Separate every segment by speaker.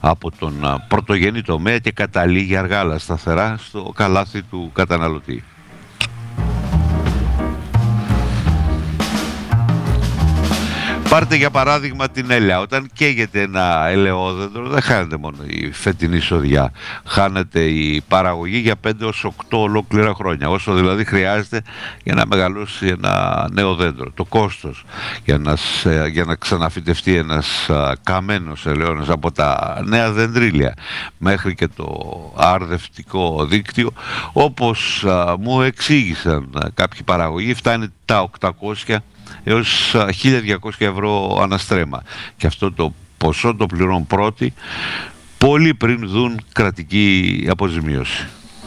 Speaker 1: από τον πρωτογενή τομέα και καταλήγει αργά αλλά σταθερά στο καλάθι του καταναλωτή. Πάρτε για παράδειγμα την έλαια. Όταν καίγεται ένα ελαιόδεντρο δεν χάνεται μόνο η φετινή σοδιά. Χάνεται η παραγωγή για 5 έως 8 ολόκληρα χρόνια. Όσο δηλαδή χρειάζεται για να μεγαλώσει ένα νέο δέντρο. Το κόστος για να ξαναφυτευτεί ένας καμένος ελαιώνας από τα νέα δεντρίλια μέχρι και το αρδευτικό δίκτυο, όπως μου εξήγησαν κάποιοι παραγωγοί, φτάνει τα 800 έως 1.200 ευρώ αναστρέμα. Και αυτό το ποσό το πληρώνουν πρώτοι, πολύ πριν δουν κρατική αποζημίωση.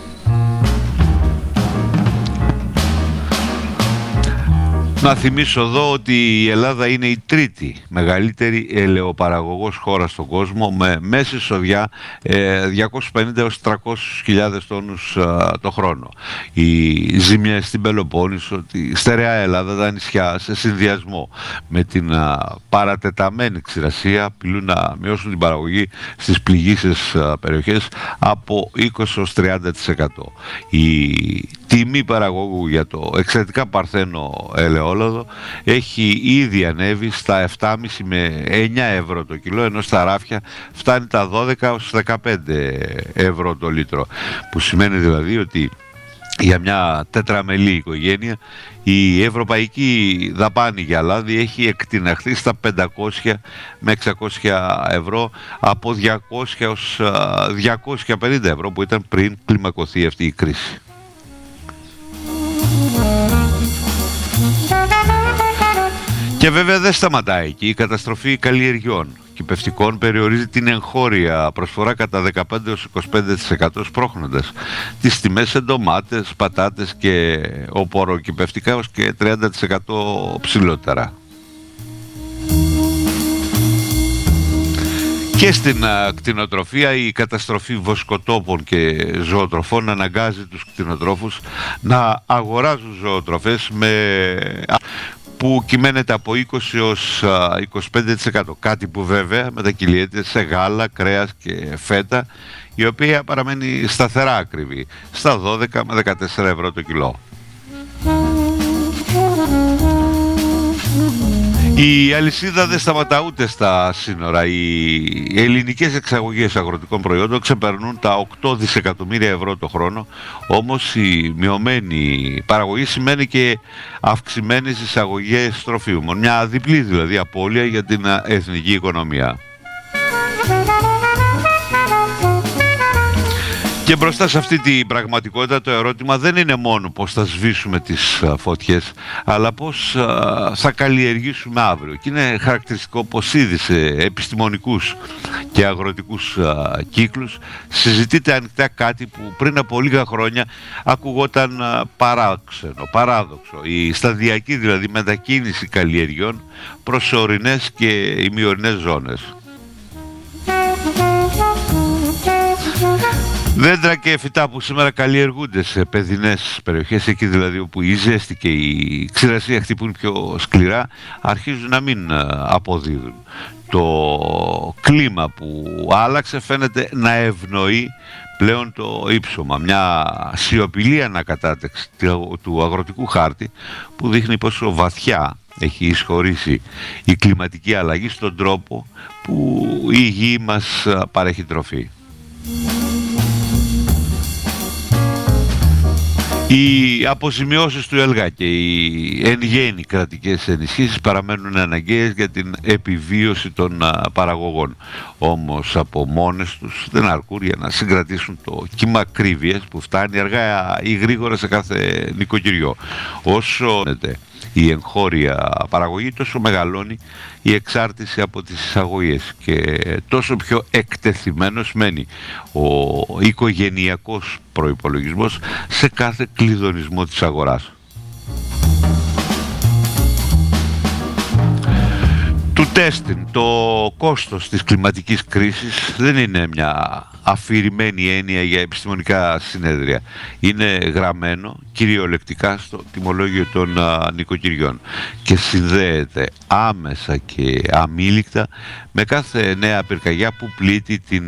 Speaker 1: Να θυμίσω εδώ ότι η Ελλάδα είναι η τρίτη μεγαλύτερη ελαιοπαραγωγός χώρα στον κόσμο, με μέση σοδιά 250 έως 300.000 τόνους το χρόνο. Οι ζημιές στην Πελοπόννησο, τη στερεά Ελλάδα, τα νησιά, σε συνδυασμό με την παρατεταμένη ξηρασία, απειλούν να μειώσουν την παραγωγή στις πληγείσες περιοχές από 20 έως 30%. Η τιμή παραγωγού για το εξαιρετικά παρθένο ελαιόλαδο έχει ήδη ανέβει στα 7,5 με 9 ευρώ το κιλό, ενώ στα ράφια φτάνει τα 12 έως 15 ευρώ το λίτρο, που σημαίνει δηλαδή ότι για μια τετραμελή οικογένεια η ευρωπαϊκή δαπάνη για λάδι έχει εκτιναχθεί στα 500 με 600 ευρώ από 200 έως 250 ευρώ που ήταν πριν κλιμακωθεί αυτή η κρίση. Και βέβαια δεν σταματάει εκεί. Η καταστροφή καλλιεργιών κυπευτικών περιορίζει την εγχώρια προσφορά κατά 15-25%, σπρώχνοντας τις τιμές σε ντομάτες, πατάτες και οπωροκυπευτικά ως και 30% ψηλότερα. Και στην κτηνοτροφία η καταστροφή βοσκοτόπων και ζωοτροφών αναγκάζει τους κτηνοτρόφους να αγοράζουν ζωοτροφές που κυμαίνεται από 20 έως 25%, κάτι που βέβαια μετακυλιέται σε γάλα, κρέας και φέτα, η οποία παραμένει σταθερά ακριβή, στα 12 με 14 ευρώ το κιλό. Η αλυσίδα δεν σταματά ούτε στα σύνορα. Οι ελληνικές εξαγωγές αγροτικών προϊόντων ξεπερνούν τα 8 δισεκατομμύρια ευρώ το χρόνο, όμως η μειωμένη παραγωγή σημαίνει και αυξημένες εισαγωγές τροφίμων. Μια διπλή δηλαδή απώλεια για την εθνική οικονομία. Και μπροστά σε αυτή την πραγματικότητα το ερώτημα δεν είναι μόνο πώς θα σβήσουμε τις φωτιές, αλλά πώς θα καλλιεργήσουμε αύριο. Και είναι χαρακτηριστικό πως ήδη σε επιστημονικούς και αγροτικούς κύκλους συζητείται ανοιχτά κάτι που πριν από λίγα χρόνια ακουγόταν παράξενο, παράδοξο. Η σταδιακή δηλαδή μετακίνηση καλλιεργιών προς ορεινές και ημιορεινές ζώνες. Δέντρα και φυτά που σήμερα καλλιεργούνται σε παιδινές περιοχές, εκεί δηλαδή όπου η ζέστη και η ξηρασία χτυπούν πιο σκληρά, αρχίζουν να μην αποδίδουν. Το κλίμα που άλλαξε φαίνεται να ευνοεί πλέον το ύψωμα. Μια σιωπηλή ανακατάταξη του αγροτικού χάρτη που δείχνει πόσο βαθιά έχει εισχωρήσει η κλιματική αλλαγή στον τρόπο που η γη μας παρέχει τροφή. Οι αποζημιώσεις του ΕΛΓΑ και οι εν γέννη κρατικές ενισχύσεις παραμένουν αναγκαίες για την επιβίωση των παραγωγών. Όμως από μόνες τους δεν αρκούν για να συγκρατήσουν το κύμα ακρίβειας που φτάνει αργά ή γρήγορα σε κάθε νοικοκυριό. Όσο η εγχώρια παραγωγή, τόσο μεγαλώνει η εξάρτηση από τις εισαγωγές και τόσο πιο εκτεθειμένος μένει ο οικογενειακός προϋπολογισμός σε κάθε κλειδονισμό της αγοράς. Του τέστην, το κόστος της κλιματικής κρίσης δεν είναι μια αφηρημένη έννοια για επιστημονικά συνέδρια. Είναι γραμμένο κυριολεκτικά στο τιμολόγιο των νοικοκυριών και συνδέεται άμεσα και αμήλικτα με κάθε νέα πυρκαγιά που πλήττει την